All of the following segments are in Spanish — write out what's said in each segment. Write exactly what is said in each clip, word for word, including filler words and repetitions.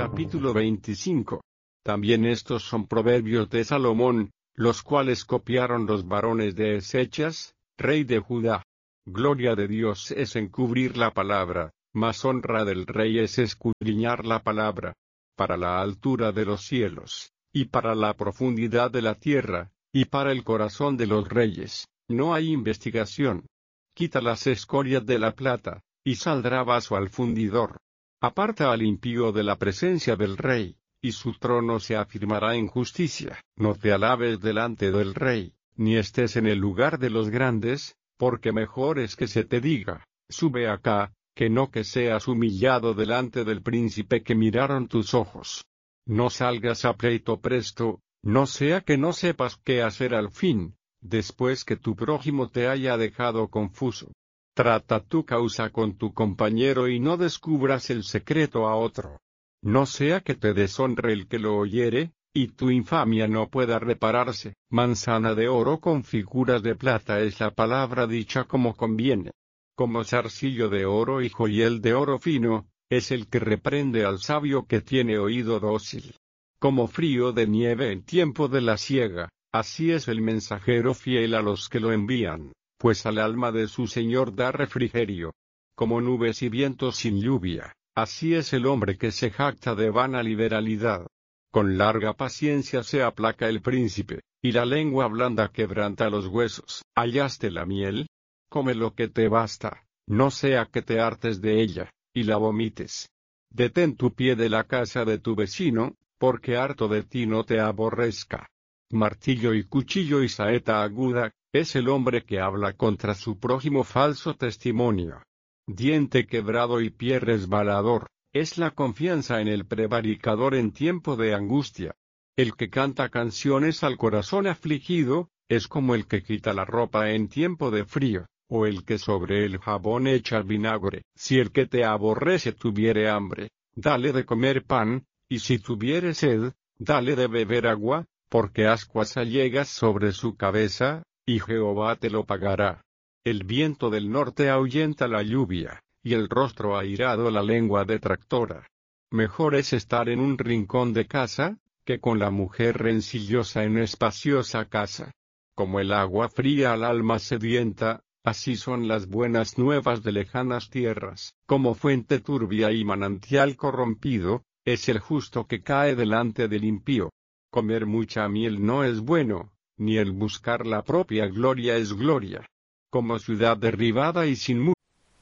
Capítulo veinticinco. También estos son proverbios de Salomón, los cuales copiaron los varones de Ezechas, rey de Judá. Gloria de Dios es encubrir la palabra, mas honra del rey es escudriñar la palabra. Para la altura de los cielos, y para la profundidad de la tierra, y para el corazón de los reyes, no hay investigación. Quita las escorias de la plata, y saldrá vaso al fundidor. Aparta al impío de la presencia del rey, y su trono se afirmará en justicia. No te alabes delante del rey, ni estés en el lugar de los grandes, porque mejor es que se te diga, sube acá, que no que seas humillado delante del príncipe que miraron tus ojos. No salgas a pleito presto, no sea que no sepas qué hacer al fin, después que tu prójimo te haya dejado confuso. Trata tu causa con tu compañero y no descubras el secreto a otro. No sea que te deshonre el que lo oyere, y tu infamia no pueda repararse. Manzana de oro con figuras de plata es la palabra dicha como conviene. Como zarcillo de oro y joyel de oro fino, es el que reprende al sabio que tiene oído dócil. Como frío de nieve en tiempo de la siega, así es el mensajero fiel a los que lo envían, pues al alma de su Señor da refrigerio. Como nubes y vientos sin lluvia, así es el hombre que se jacta de vana liberalidad. Con larga paciencia se aplaca el príncipe, y la lengua blanda quebranta los huesos. ¿Hallaste la miel? Come lo que te basta, no sea que te hartes de ella, y la vomites. Detén tu pie de la casa de tu vecino, porque harto de ti no te aborrezca. Martillo y cuchillo y saeta aguda, es el hombre que habla contra su prójimo falso testimonio. Diente quebrado y pie resbalador, es la confianza en el prevaricador en tiempo de angustia. El que canta canciones al corazón afligido, es como el que quita la ropa en tiempo de frío, o el que sobre el jabón echa vinagre. Si el que te aborrece tuviere hambre, dale de comer pan, y si tuviere sed, dale de beber agua, porque ascuas allegas sobre su cabeza, y Jehová te lo pagará. El viento del norte ahuyenta la lluvia, y el rostro airado la lengua detractora. Mejor es estar en un rincón de casa, que con la mujer rencillosa en espaciosa casa. Como el agua fría al alma sedienta, así son las buenas nuevas de lejanas tierras. Como fuente turbia y manantial corrompido, es el justo que cae delante del impío. Comer mucha miel no es bueno, ni el buscar la propia gloria es gloria. Como ciudad derribada y sin muro,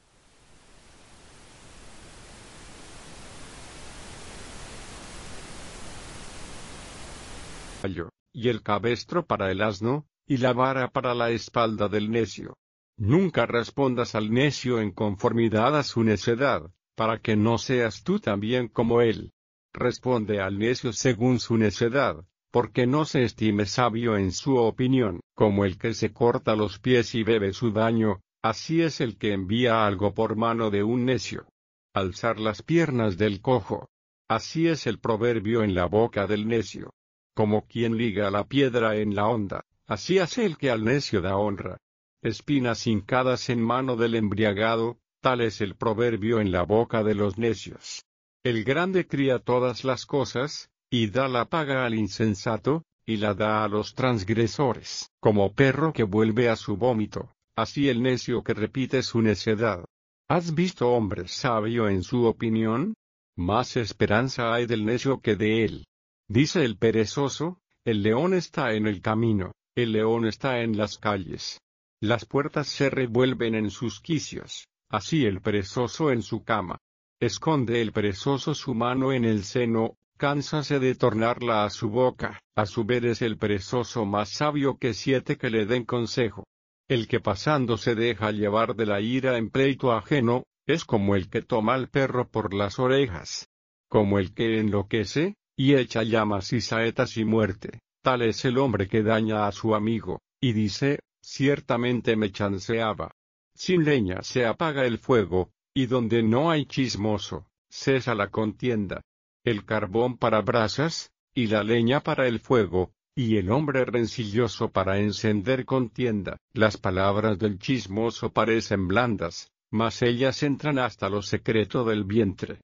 y el cabestro para el asno, y la vara para la espalda del necio. Nunca respondas al necio en conformidad a su necedad, para que no seas tú también como él. Responde al necio según su necedad, porque no se estime sabio en su opinión. Como el que se corta los pies y bebe su daño, así es el que envía algo por mano de un necio. Alzar las piernas del cojo. Así es el proverbio en la boca del necio. Como quien liga la piedra en la honda, así hace el que al necio da honra. Espinas hincadas en mano del embriagado, tal es el proverbio en la boca de los necios. El grande cría todas las cosas, y da la paga al insensato, y la da a los transgresores. Como perro que vuelve a su vómito, así el necio que repite su necedad. ¿Has visto hombre sabio en su opinión? Más esperanza hay del necio que de él. Dice el perezoso, el león está en el camino, el león está en las calles. Las puertas se revuelven en sus quicios, así el perezoso en su cama. Esconde el perezoso su mano en el seno, cánsase de tornarla a su boca. A su vez es el perezoso más sabio que siete que le den consejo. El que pasando se deja llevar de la ira en pleito ajeno, es como el que toma al perro por las orejas. Como el que enloquece, y echa llamas y saetas y muerte, tal es el hombre que daña a su amigo, y dice, ciertamente me chanceaba. Sin leña se apaga el fuego, y donde no hay chismoso, cesa la contienda. El carbón para brasas, y la leña para el fuego, y el hombre rencilloso para encender contienda. Las palabras del chismoso parecen blandas, mas ellas entran hasta lo secreto del vientre.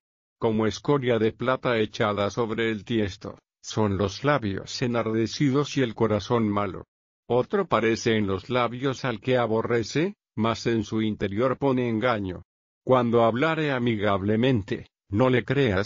como escoria de plata echada sobre el tiesto, son los labios enardecidos y el corazón malo. Otro parece en los labios al que aborrece, mas en su interior pone engaño. Cuando hablare amigablemente, no le creas,